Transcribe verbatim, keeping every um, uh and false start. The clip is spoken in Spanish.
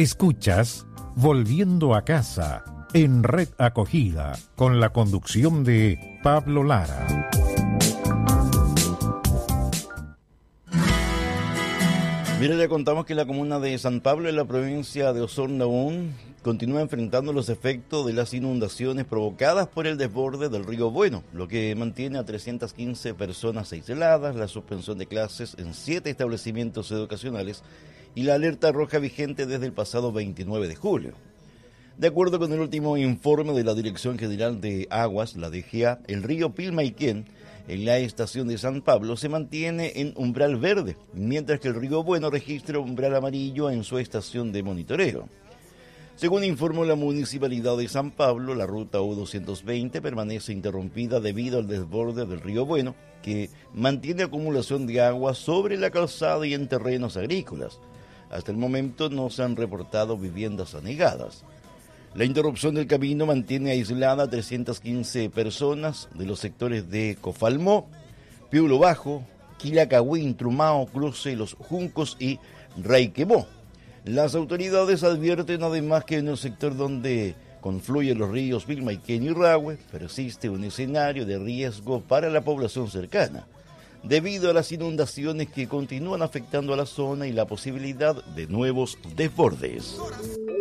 Escuchas Volviendo a Casa en Red Acogida con la conducción de Pablo Lara. Mira, le contamos que la comuna de San Pablo, en la provincia de Osorno, aún continúa enfrentando los efectos de las inundaciones provocadas por el desborde del río Bueno, lo que mantiene a trescientas quince personas aisladas, la suspensión de clases en siete establecimientos educacionales y la alerta roja vigente desde el pasado veintinueve de julio. De acuerdo con el último informe de la Dirección General de Aguas, la D G A, el río Pilmaiquén, en la estación de San Pablo, se mantiene en umbral verde, mientras que el río Bueno registra umbral amarillo en su estación de monitoreo. Según informó la Municipalidad de San Pablo, la ruta U doscientos veinte permanece interrumpida debido al desborde del río Bueno, que mantiene acumulación de agua sobre la calzada y en terrenos agrícolas. Hasta el momento no se han reportado viviendas anegadas. La interrupción del camino mantiene aislada a trescientas quince personas de los sectores de Cofalmó, Piulo Bajo, Quilacahuín, Trumao, Cruce, Los Juncos y Raiquemó. Las autoridades advierten además que en el sector donde confluyen los ríos Pilmaiquén y Rahue persiste un escenario de riesgo para la población cercana, debido a las inundaciones que continúan afectando a la zona y la posibilidad de nuevos desbordes.